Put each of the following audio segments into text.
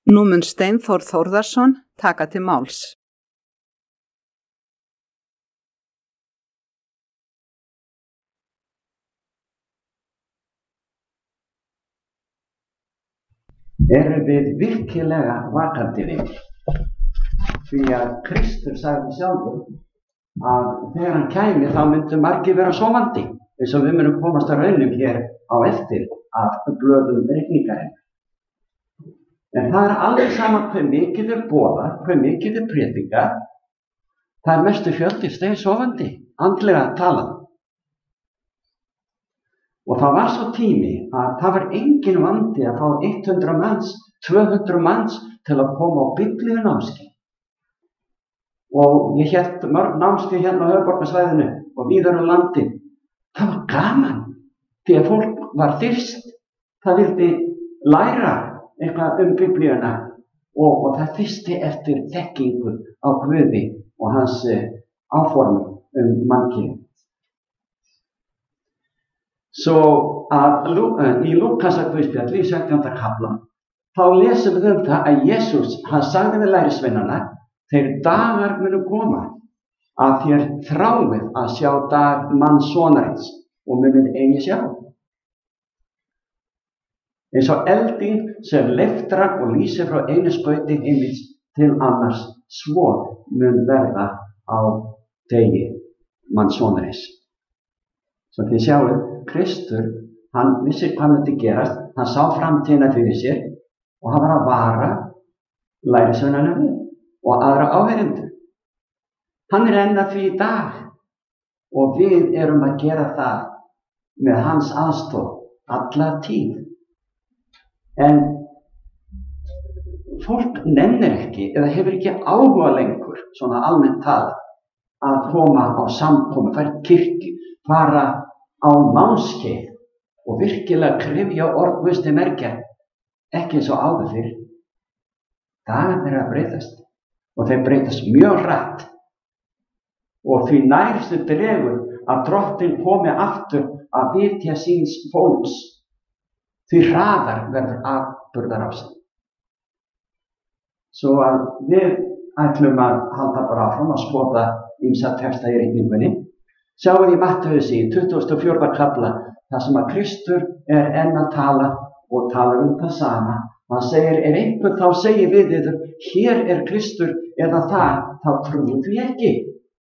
Nú mun Steinþór Þórðarson taka til máls. Erum við virkilega vakandi við? Því að Kristur sagði sjálfur að þegar hann kæmi þá myndu margir vera sofandi, eins og við munum komast að raunum hér á eftir af blöðum rigningarinn. En það alveg saman hve mikið boðað, hve mikið predikað, það mestu fjöldi sofandi, andlega talað. Og það var svo tími að það var engin vandi að fá 100 manns, 200 manns til að koma á biblíunámskeið. Og ég hélt mörg námskeið hérna á höfuðborgarsvæðinu og víðar landið. Það var gaman, því að fólk var þyrst. Það vildi læra eitthvað biblíuna og það þyrsti eftir þekkingu á Guði og hans áformum mannkynið. Svo að í Lúkasarguðspjalli í 17. kafla þá lesum við það að Jesús, hann sagði við lærisveinana: þeir dagar munu koma að þér þráið að sjá dag mannssonarins og munið eigi sjá. Eins og elding sem leiftrar og lýsir frá einu skauti himins til annars, svo mun verða á degi mannssonarins. Svo þið sjáum, Kristur, hann vissi hvað myndi gerast, hann sá framtíðina fyrir sér og hann var að vara lærisveinana við og aðra áheyrendur. Hann enn að því í dag og við erum að gera það með hans aðstoð alla tíð. En fólk nennir ekki eða hefur ekki áhuga lengur, svona almennt talað, að koma á samkomu, fara í kirkju, fara á námskeið og virkilega kryfja orð Guðs til mergjar, ekki eins og áður fyrr. Dagarnir eru að breytast og þeir breytast mjög hratt og því nærstu dregur að Drottinn komi aftur að vitja síns fólks, því hraðar verður atburðarásin. Svo að við ætlum að halda bara áfram að skoða ýmsa texta í rigningunni. Sjáum í Mattheusi í 24. kafla þar sem að Kristur enn að tala og tala það sama. Hann segir, einhver þá segir við yður, hér Kristur eða það, þá trúið því ekki.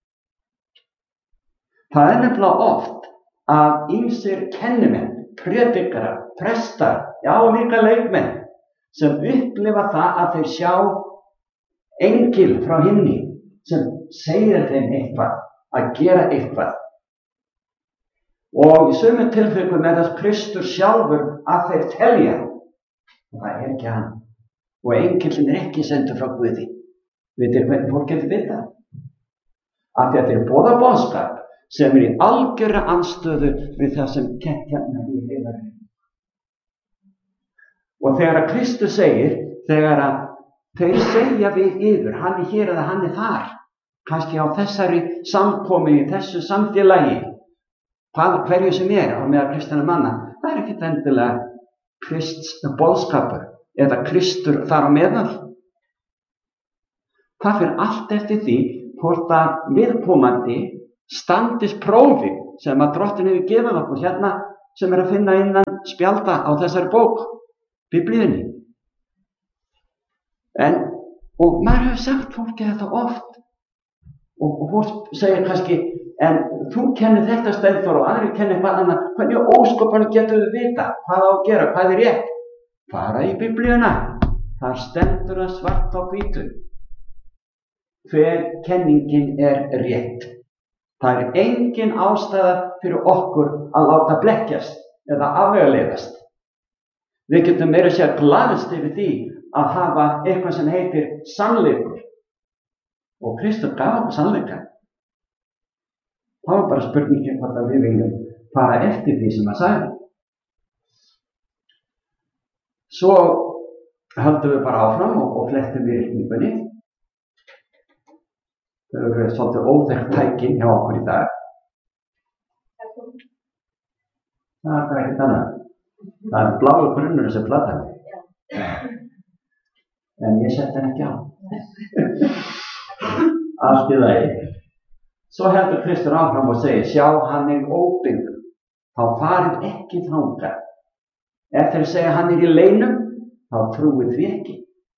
Það nefnilega oft að ýmsir kennimenn, predikarar, prestar, já líka leikmenn, sem upplifa það að þeir sjá engil frá himni sem segir þeim eitthvað, að gera eitthvað. Og í sumum tilfellum það Kristur sjálfur að þeir telja. Og það ekki hann. Og engillinn ekki sendur frá Guði. Vitið hvernig fólk getur vitað? Að þetta boðað boðskap sem í algjöra andstöðu við það sem kennt hérna í heilagunum. Og þegar að Kristur segir, þegar að þeir segja við yður, hann hér eða hann þar, kannski á þessari samkomu, í þessu samfélagi, hverju sem á meðal kristinna manna, það ekkert endilega Krists boðskapur eða Kristur þar á meðal. Það fyrir allt eftir því hvort að viðkomandi standist prófi sem að Drottinn hefur gefið okkur hérna sem að finna innan spjalda á þessari bók, Biblíunni. Og maður hefur sagt fólki þetta oft og fólk segir kannski, en þú kennir þetta Steinþór og aðrir kennir hvað annað, hvernig óskopanum getur við vita hvað á að gera, hvað rétt? Fara í Biblíuna, þar stendur það svart á hvítu hver kenningin rétt. Það engin ástæða fyrir okkur að láta blekkjast eða afvegaleiðast. Við getum meira að segja glaðst yfir því að hafa eitthvað sem heitir sannleikur. Og Kristur gaf okkur sannleika. Það var bara spurningin hvort að við viljum fara eftir því sem hann sagði. Svo höldum við bara áfram og flettum við rigningunni. Þau eru svolítið óþekkt tækin hjá okkur í dag. Það bara ekkert annað. Það blái grunnur sem platan. en ég setti hann ekki á. Allt í lagi. Svo heldur Kristur áfram og segir, sjá, hann óbyggður, þá farið ekki þangað. Ef þeir segja hann í leynum, þá trúið því ekki.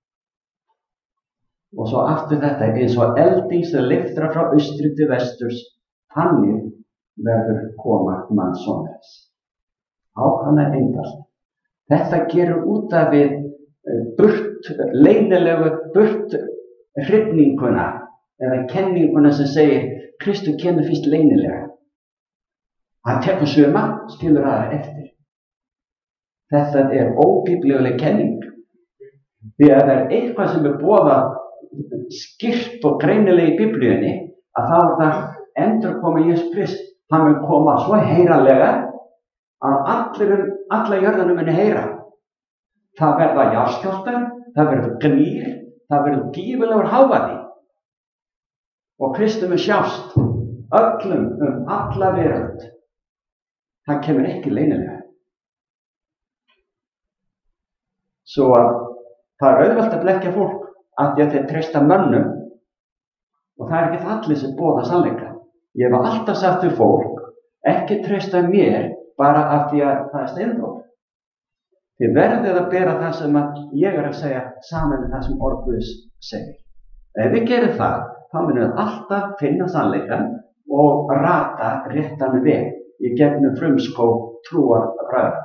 Og svo aftur þetta, eins og elding sem lyftra frá austri til vesturs, þannig verður koma Mannssonarins. Ákvæmlega einfalt. Þetta gerur út af við leynilegu hrifninguna eða kenninguna sem segir Kristur kemur fyrst leynilega. Hann tekur suma, skilur aðra eftir. Þetta óbíblíuleg kenning. Því að það eitthvað sem boðað skýrt og greinilega í Biblíunni, að þá það endurkoma Jesús Krist. Hann mun koma svo heyranlega að alla jörðunum muni heyra. Það verða jarðskjálftar, það verður gnýr, það verður gífurlegur hávaði. Og Kristur mun sjást öllum alla veröld. Það kemur ekki leynilega. Svo að það auðvelt að blekkja fólk af því að þeir treysta mönnum og það ekki allir sem boða sannleika. Ég hef alltaf sagt til fólk, ekki treysta mér bara af því að það steinþór. Þið verðið að bera það sem ég að segja saman með það sem orð Guðs segir. Ef við gerum það, þá munum við alltaf finna sannleikann og rata réttan veg í gegnum frumskóg trúarbragða.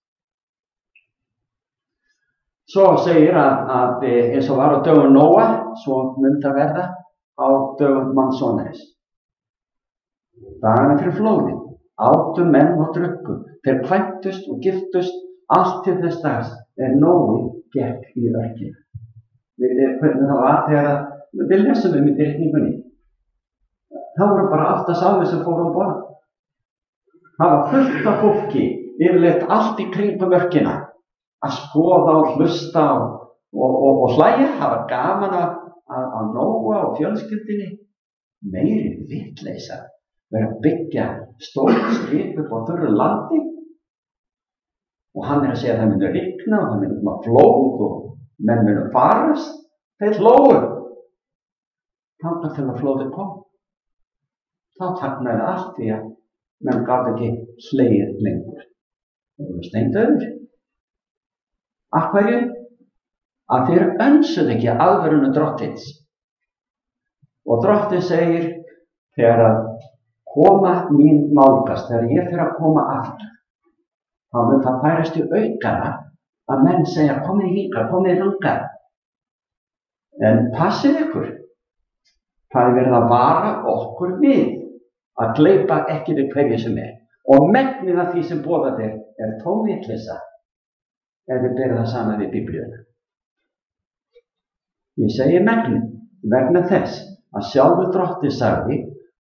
Svo segir að eins og var á dögum Nóa, svo mun það verða á dögum Mannssonarins. Dagana fyrir flóðið, átu menn og drukku, þeir kvæntust og giftust, allt til þess dags Nói gekk í örkina. Hvernig það var þegar við lesum í teikningunni. Það voru bara 8 sálir sem fóru á borð. Það var fullt af fólki, yfirleitt allt í kringum örkina, að skoða og hlusta og hlæja. Það var gaman að Nóa og fjölskyldinni. Meiri vitleysa verið að byggja stórt skip upp á þurru landi. Og hann að segja að það myndi rigna og það myndi koma flóð og menn myndi farast. Þeir hlógu. Þangað til að flóðið kom. Þá þagnaði allt því að menn gátu ekki hlegið lengur. Þeir voru steindauðir. Af hverju? Að þeir önsuðu ekki aðvörunu drottins. Og drottin segir, þegar að koma mín nálgast, þegar ég fer að koma aftur, þá mun það færast í aukana að menn segja, komið hingað, komið þangað. En passið ykkur. Það verið að vara okkur við að gleypa ekki við hverju sem Og megnið af því sem boðað tóm vitleysa ef við berum það saman við Biblíuna. Ég segi megnið vegna þess að sjálfur drottinn sagði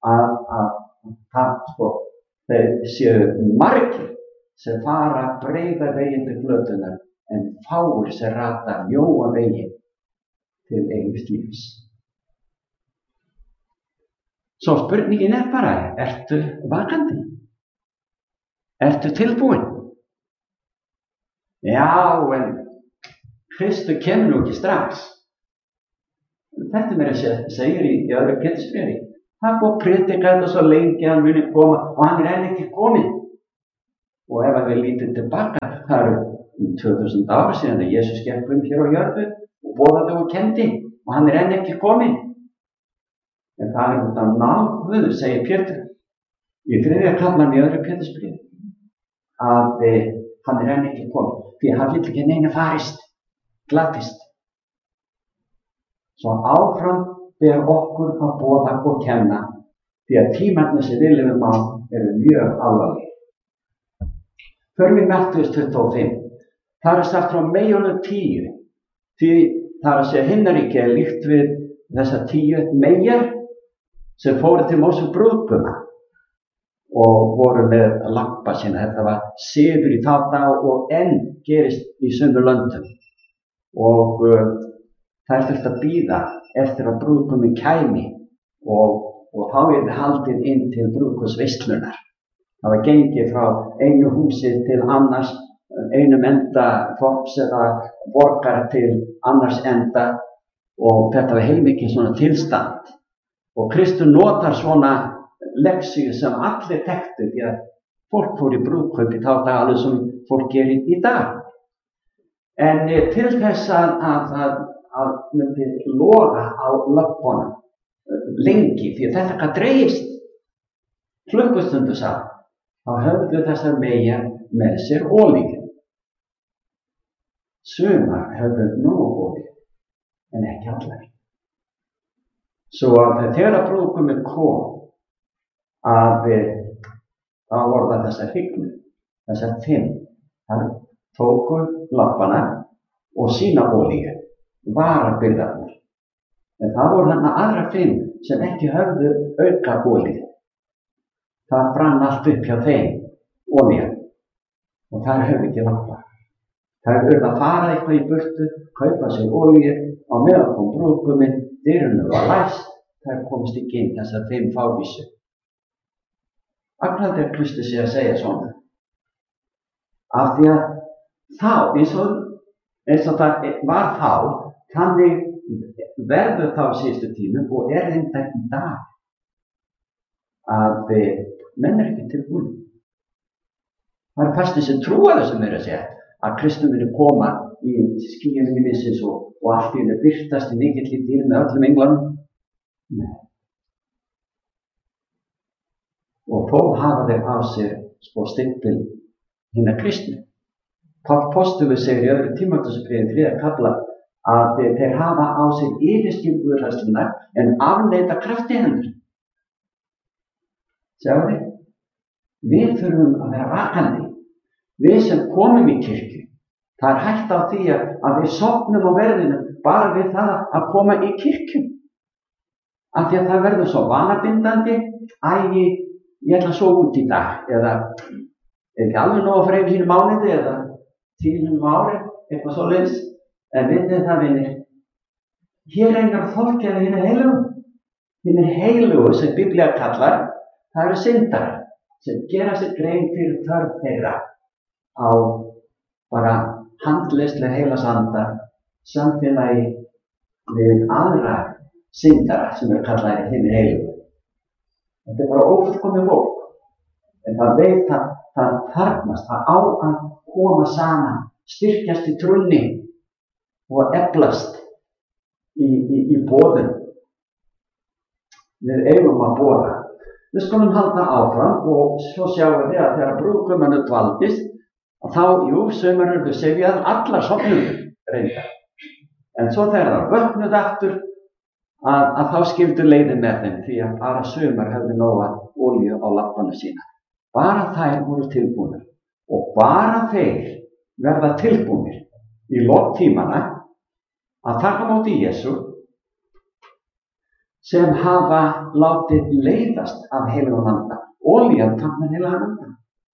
að þeir séu margir sem fara breiða veginn til glötunar en fáir sem rata mjóa veginn til eilífs lífs. Svo spurningin bara, ertu vakandi? Ertu tilbúin? Já, en Kristur kemur nú ekki strax. Þetta mér segir í öðru Pétursbréfi. Það búið að predika þetta svo lengi að hann muni koma og hann enn ekki kominn. Og ef við lítum tilbaka, það eru 2000 ára síðan að Jesús gekk hér á jörðu og boðaði og kendi og hann enn ekki kominn. En það út af náð, segir Pétur í 3. kaflanum í öðru Pétursbréfi að hann enn ekki kominn því að hann vill ekki neina farist, glattist. Svo áfram ber okkur að boða og kenna því að tímarnir sem við lifum á eru mjög alvarlegir. Förum við Mattheus 25. Það sagt frá meyjunum 10. Því það að segja himnaríki líkt við þessar 10 meyjar sem fóru til Móse brúðguma og voru með lampa sína. Þetta var siður í þá dag og enn gerist í sumum löndum. Og það þurfti að bíða eftir að brúðgumi kæmi og þá yrði haldið inn til brúðgumsveislunar. Það var gengið frá einu húsi til annars einum enda þorps eða borgar til annars enda og þetta var heilmikið svona tilstand. Og Kristur notar svona leksíu sem allir þekktu því að fólk fór í brúðkaup í þá daga alveg sem fólk gerir í dag. En til þess að myndi loga á löppunum lengi, því að þetta gat dregist klukkustundu saman, þá höfðu þessar meyjar með sér olíu. Sumar höfðu nóg olíu, en ekki allar. Svo að þegar að brúðkaupið kom, þá voru það þessar hrygnur, þessar 5. Það tóku lampana og sína olíu, varabirgðarnar. En það voru þarna aðra 5 sem ekki höfðu auka olíu. Það brann allt upp hjá þeim, olíu, og þær höfðu ekki lampa. Þær urðu að fara eitthvað í burtu, kaupa sér olíu, á meðan kom brúðkaupið, dyrunum var læst, þær komast ekki inn þessar 5 fávísu. Af hverju er Kristus að segja svona? Af því að þá, eins og það var þá, þannig verður þá síðustu tímum og reyndar í dag að menn ekki tilbúin. Það fæstir sem trúa þessu meira að segja að Kristus muni koma í skýjum himinsins og allt í henni birtast í mikilli dýr með öllum englanum. Nei. Og þó hafa þeir á sér stimpil hinna kristnu. Páll postuli segir í öðru Tímóteusbréfi 3. kafla að þeir hafa á sér yfirskilguðurhæsluna en afneita krafti hennar. Sjáðu þið? Við þurfum að vera vakandi. Við sem komum í kirkju, það hægt á því að við sofnum á verðinu bara við það að koma í kirkju. Af því að það verður svo vanabindandi, ég ætla svo út í dag, eða ekki alveg nóg að fara yfir mánuði eða 10 ári, eitthvað svoleiðis. En vitið það, vinir, hér einar fólk eða hinir heilugu sem Biblía kallar, það eru syndarar sem gera sér grein fyrir þörf þeirra á bara handleyslu heilasanda samfélagi við aðra syndara sem eru kallaðir hinir heilugu. Þetta bara ófullkomið fólk. En það veit að það þarfnast, það á að koma saman, styrkjast í trúnni og eflast í boðum. Við eigum að boða. Við skulum halda áfram og svo sjáum við að þegar brúðgumanu dvaldist, að þá, sumar urðu syfjað, allar sofnuðu reyndar. En svo þegar það vöknuðu aftur, að þá skildu leiðin með þeim því að bara sumar höfðu nóga olíu á lampana sína. Bara þær voru tilbúnir og bara þeir verða tilbúnir í lok-tímana að taka á móti Jesú sem hafa látið leiðast af heilagum anda. Olían táknar heilagan anda.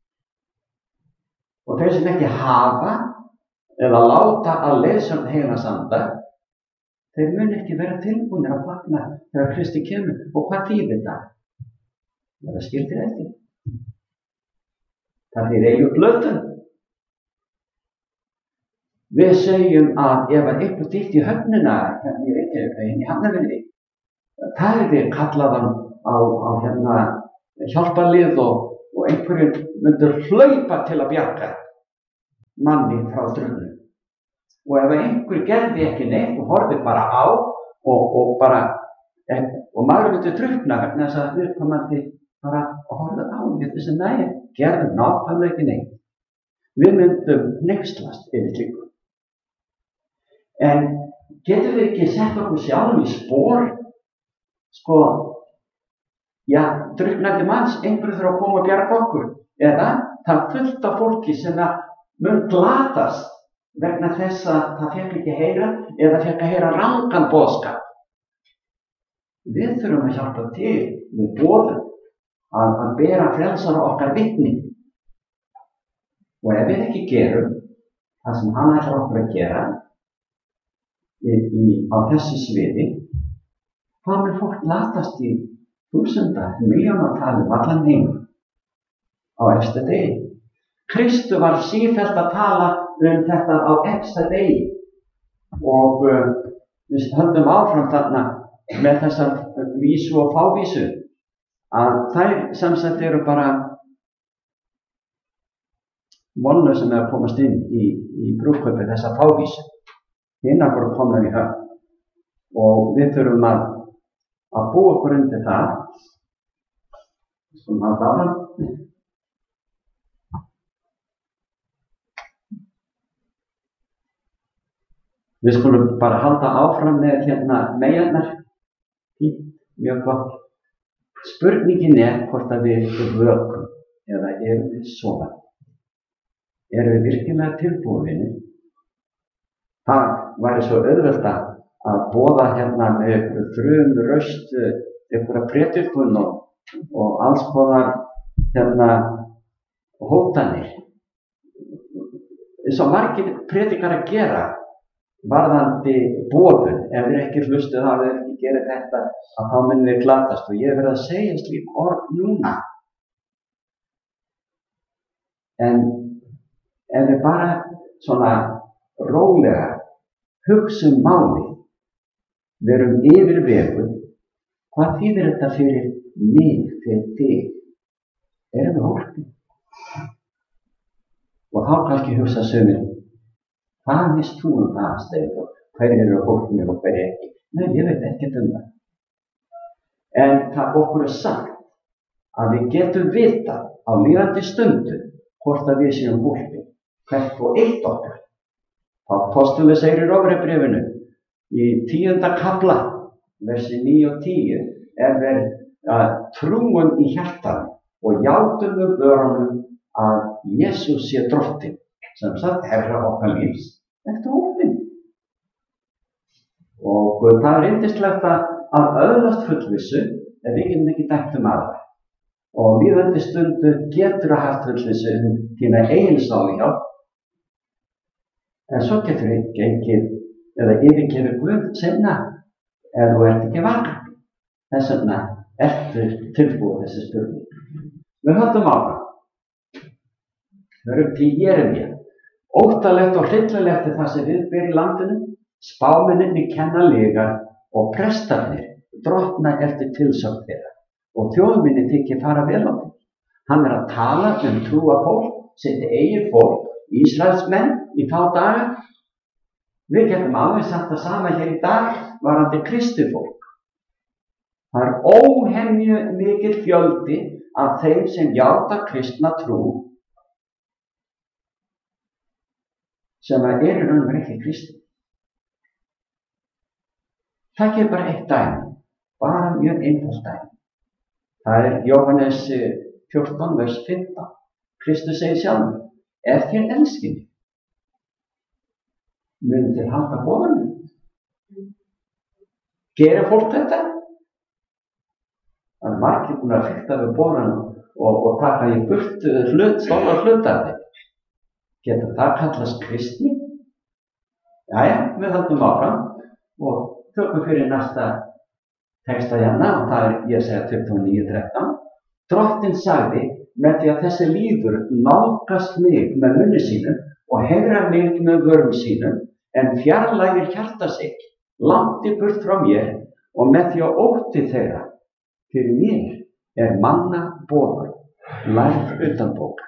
Og þeir sem ekki hafa eða láta að leiðsögn heilags anda, þeir mun ekki vera tilbúnir að fagna þegar Kristi kemur. Og hvað þýðir það? Það skildir eftir. Það er eigu blöðun. Við segjum að ef einhver dýtt í höfnina, í Reykjavík, í Hafnarfirði, það er kallaðan á hjálparlið og einhverjum myndur hlaupa til að bjarga manni frá drukknun. Og ef einhver gerði ekki neitt og horfði bara á og maður myndi drukkna vegna þess að viðkomandi bara horfði á þessi nægir, gerði nákvæmlega ekki neitt. Við myndum hneykslast yfir slíku. En getum við ekki sett okkur sjálf í spor? Drukknandi manns, einhverju þurfa að koma og bjarga okkur. Eða það fullt af fólki sem mun glatast vegna þess að það fekk ekki heyra eða fekk að heyra rangan boðskap. Við þurfum að hjálpa til við boðum að bera frelsara okkar vitni. Og ef við ekki gerum það sem hann ætlar okkur að gera á þessu sviði, þá mun fólk latast í þúsunda, milljónatali allan heim á efstu degi. Kristu var sífellt að tala þetta á efsta degi og við höldum áfram þarna með þessar vísu og fávísu að þær sem sagt eru bara vonur sem að komast inn í brúðkaupi þessa fávísu. Hinnar voru komnar í höfn og við þurfum að búa okkur undir það. Skulum halda áfram. Við skulum bara halda áfram með meyjarnar. Mjög gott. Spurningin hvort að við vökum eða erum við sofandi. Erum við virkilega tilbúinir? Það væri svo auðvelt að boða með einhverju þrumraust, einhverja prédikun og alls konar hótanir. Eins og margir prédikar að gera varðandi boðun, ef við ekki hlustuð að við ekki gera þetta, að þá munum við glatast og ég verið að segja slík orð núna. En ef við bara svona rólega hugsum málið, verum yfirveguð, hvað þýðir þetta fyrir mig, fyrir þig? Erum við hólpin? Og þá kannski hugsa sumir, hvað veist þú það, Steinþór? Hverjir eru hólpinir og hverjir ekki? Nei, ég veit ekkert það. En það okkur sagt að við getum vitað á líðandi stundu hvort að við séum hólpin, hvert og eitt okkar. Apostólinn segir í Rómarbréfinu í 10. kafla, versi 9 og 10, við trúum í hjartanum og játum við vörunum að Jesús sé drottinn, sem sagt herra okkar lífs. Þetta hólpin. Og það yndislegt að öðlast fullvissu ef við getum ekki dæmt aðra. Og líðandi stundu getur að haft fullvissu þína eigin sáli hjálp. En svo getur við gengið eða yfirgefið Guð seinna ef þú ert ekki vakandi. Þess vegna ertu tilbúið þessi spurning. Við höldum áfram. Við erum til Jeremíu. Óttalegt og hryllilegt það sem við ber í landinu, spámennirnir kenna lygar og prestarnir drottna eftir tilsögn þeirra og þjóðminni þykir fara vel á þeim. Hann að tala trúa fólk, sitt eigið fólk, Ísraelsmenn í þá daga. Við getum alveg sagt það sama hér í dag varðandi kristið fólk. Það óhemju mikill fjöldi af þeim sem játa kristna trú sem eru raunverulega ekki kristni. Það er bara eitt dæmi, bara mjög einfalt dæmi. Það Jóhannes 14, vers 15. Kristus segir sjálfur, ef þér elskið mig, munið þér halda boðanum. Gerir fólk þetta? Það margir búin að fylgta við boðanum og taka í burt stóra hlutarnir. Getur það kallast kristni? Jæja, við höldum áfram og tökum fyrir næsta texta hérna og það Jesaja 29:13. Drottinn sagði, með því að þessi líður nálgast mig með munni sínum og heiðrar mig með vörum sínum, en fjarlægir hjarta sitt langt í burt frá mér og með því að ótti þeirra fyrir mér manna boður, lærð utanbókar.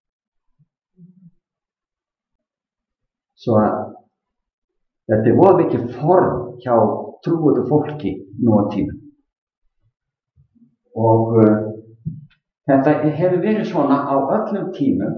Svo að þetta voru mikið form hjá trúuðu fólki nú á tímum. Og þetta hefur verið svona á öllum tímum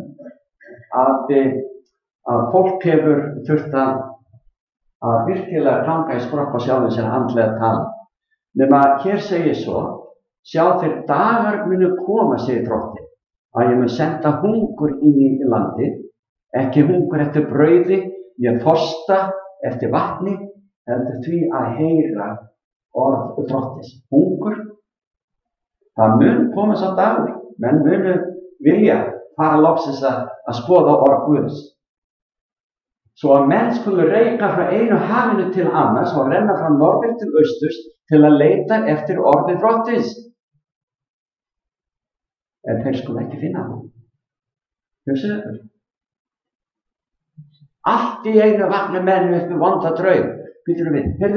að fólk hefur þurft að virkilega ganga í skroppa sjálfum sér andlega tala. Nema hér segir svo, sjá þeir dagar munu koma, segir drottinn, að ég mun senda hungur inn í landið, ekki hungur eftir brauði, ég þorsta eftir vatni, heldur því að heyra orð drottins. Hungur, það mun koma sá dagur, menn munu vilja fara loksins að skoða orð Guðs. Svo að menn skulu reika frá einu hafinu til annars og renna frá norður til austurs til að leita eftir orði drottins. En þeir skulu ekki finna það. Hugsið ykkur. Allt í einu vakna menn upp með vonda draug. Býtum við, heyrðu,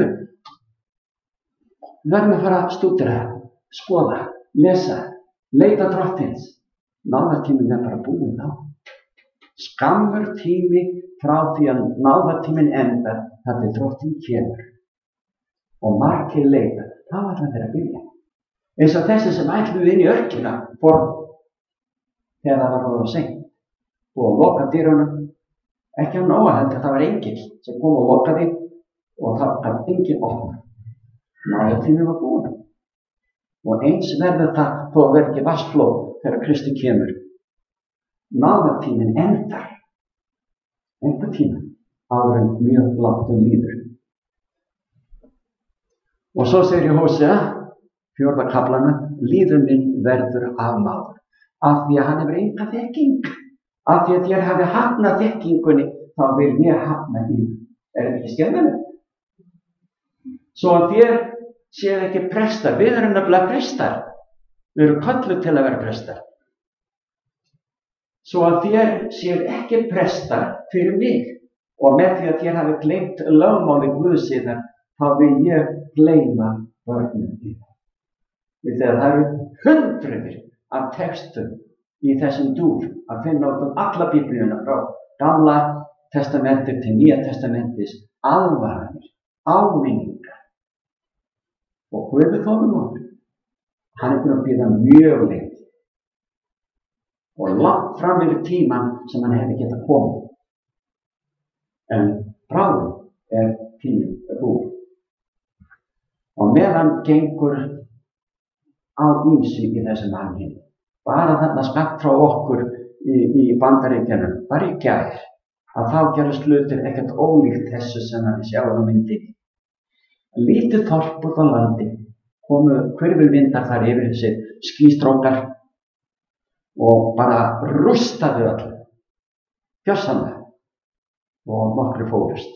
við verðum að fara að stúdera, skoða, lesa, leita drottins. Náðartíminn er bara búinn á. Skammur tími frá því að náðartíminn endar þar til drottinn kemur. Og margir leita, þá ætla þeir að byrja. Eins og þessi sem ætluðu inn í örkina þegar það var góð og seint. Og að loka dyrunum, ekki á nóga heldur, það var engill sem kom og lokaði og það gaf enginn opna. Náðartíminn var búinn. Og eins verður það þó að verði ekki vatnsflóð þegar Kristi kemur. Náðartíminn endar einhvern tíma áður en mjög langt líður. Og svo segir Hósea, 4. kaflanum, líður minn verður afmáður, af því að hann hefur enga þekking. Af því að þér hafi hafnað þekkingunni, þá vil ég hafna í. Er þetta ekki skemmtilegt? Svo að þér séð ekki prestar, við erum nefnilega prestar. Við erum kölluð til að vera prestar. Svo að þér séð ekki prestar fyrir mig og með því að þér hafi gleymt lögmáli Guðsiðar, þá vil ég gleyma börnum í það. Við þegar það eru hundruðir af textum í þessum dúr að finna út alla Biblíuna frá Gamla testamenti til Nýja testamentis, alvaranir, áminningar. Og Guði þóðum okkur, hann búinn að bíða mjög lengi og langt fram yfir tíman sem hann hefði getað komið. En bráðum tíminn búinn. Og meðan gengur á ýmsu í þessum mannheimi. Bara þarna skammt frá okkur í Bandaríkjunum, bara í gær, að þá gerist hlutir ekkert ólíkt þessu sem við sjáum á myndi. Lítið þorp út á landi, komu hvirfilvindar þar yfir þessi skýstrókar og bara rústaðu öllu, gjörsamlega, og nokkri fórust.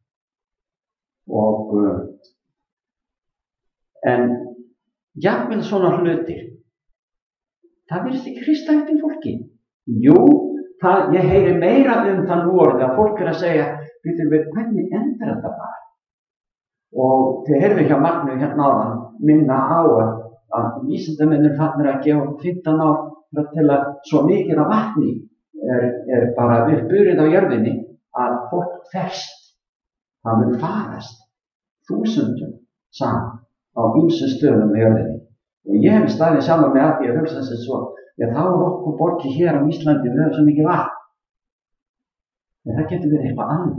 En jafnvel svona hlutir, það virðist ekki hrista upp í fólki. Jú, ég heyri meira það nú orðið að fólk að segja, býtum við, hvernig endar þetta bara? Og þið heyrðu hjá Magnu hérna áðan minna á að vísindamennir farnir að gefa 15 ár til að svo mikið af vatni er bara uppburið á jörðinni að fólk ferst. Það mun farast þúsundum saman á ýmsum stöðum á jörðinni. Og ég hef staðið saman með að því að hugsa þessi svo, þá okkur borgið hér á Íslandi, við höfum svo mikið vatn. En það getur verið eitthvað annað.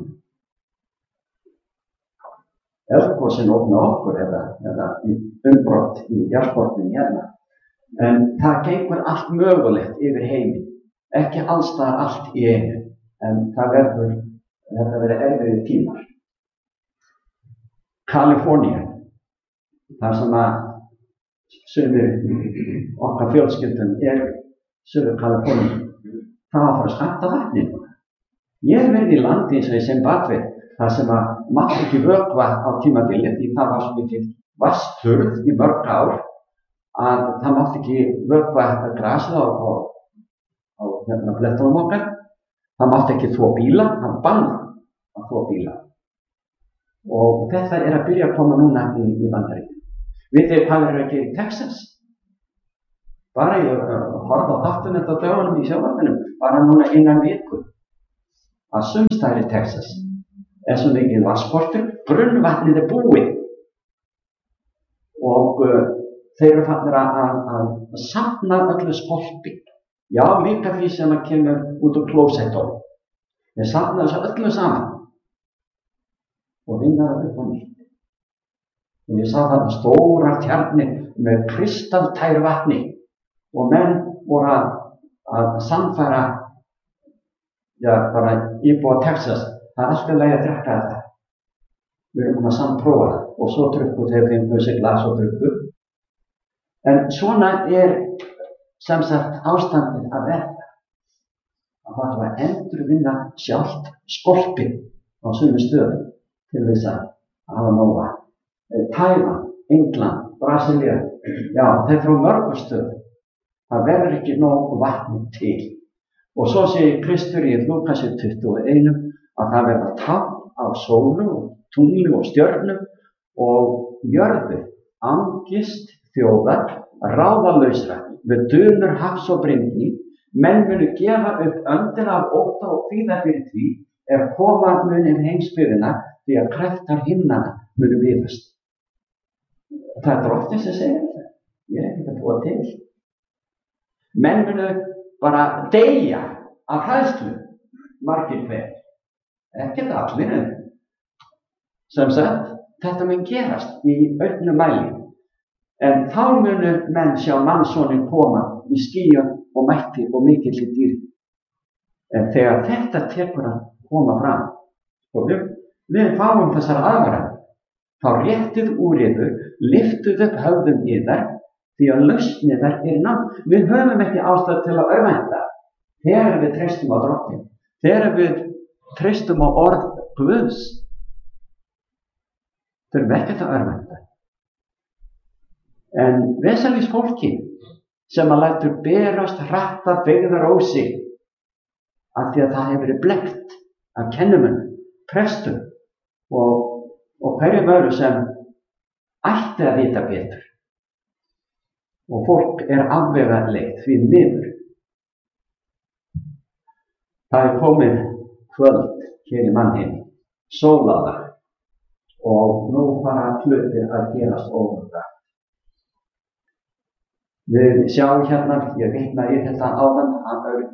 Eldgosin ógna okkur eða umbrott í jarðskorpunni hérna. En það gengur allt mögulegt yfir heiminn. Ekki allstaðar allt í einu. En þetta verður erfiðir tímar. Kalifornía, þar sem að sumir okkar fjölskyldum Suður Kalifornía, það var að fara að skammta vatni. Ég hef verið í landi eins og í Zimbabwe, þar sem að mátti ekki vökva á tímabili því það var svo mikið vatnsþurrð í mörg ár að það mátti ekki vökva grasið á blettunum okkar. Það mátti ekki þvo bíla, það bannað að þvo bíla. Og þetta að byrja að koma núna í Bandaríkjunum. Vitið þið hvað að gera í Texas? Bara ég horfði á þáttum þetta á dögunum í sjónvarpinu, bara núna innan viku. Að sums staðar í Texas svo mikið vatnsskortur, grunnvatnið búið. Og þeir eru farnir að safna öllu skorpi. Já, líka því sem að kemur út úr klósettunum. Þeir safna þessu öllu saman og vinna það upp á nýtt. Og ég sá þarna stórar tjarnir með kristaltæru vatni og menn voru að sannfæra bara íbúa Texas. Það er alltaf leið að drekka þetta. Við erum búin að samprófa það og svo drukku þeir fengu sig glas og drukku. En svona sem sagt ástandið að verða. Að það var að endurvinna sjálft skorpinn á sumum stöðum til þess að hafa nóga. Tævan, England, Brasilía, já, þeir frá mörgum stöðum. Það verður ekki nóg vatni til. Og svo segir Kristur í Lúkasi 21 að það verða tákn á sólu og tungli og stjörnum og jörðu, angist þjóðar, ráðalausra, við dunur hafs og brynni. Menn munu gefa upp öndina af ótta og kvíða fyrir því koma mun heimsbyggðina því að kraftar himnanna munu vifast. Það er Drottinn sem segir þetta. Ég er ekkert að búa til. Menn munu bara deyja af hræðslu, margir hver. Ekkert allir, sem sagt, þetta mun gerast í auknum mæli. En þá munu menn sjá mannssonin koma í skýjum og mætti og mikilli dýrð. En þegar þetta tekur að koma fram, og við fáum þessar aðvaranir, þá réttið úr yður, lyftuð upp höfðum yðar, því að lausn yðar náð. Við höfum ekki ástæðu til að örvænta þegar við treystum á Drottinn, þegar við treystum á orð Guðs. Þurfum ekkert að örvænta. En vesalings fólki sem að lætur berast hratt af feigðarósi af því að það hefur verið blekkt af kennumönnum, prestum og hverjum öðru sem ætti að vita betur. Og fólk afvegaleitt því miður. Það komið kvöld hér í mannheimi, sóladag, og nú fara hlutir að gerast óvæntar. Við sjáum hérna, ég vitna í þetta áðan, að öðru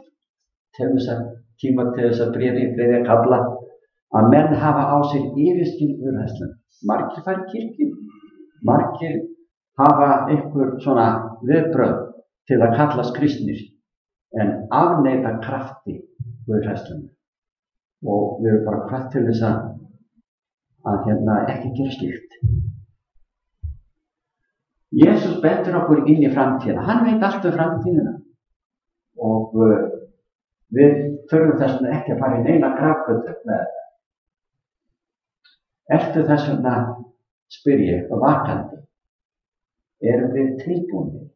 Tímóteusar bréfi í 3. kafla, að menn hafa á sér yfirskyn úrhæslum. Margir fara í kirkju, margir hafa einhver svona viðbrögð til að kallast kristnir, en afneita krafti úrhæslum. Og við erum bara hvatt til þess að ekki gera slíkt. Jesús bendur okkur inn í framtíðina. Hann veit allt framtíðina. Og við þurfum þess vegna ekki að fara í neina grafgötu með þetta. Ertu þess vegna, spyr ég, vakandi? Erum við tilbúnir?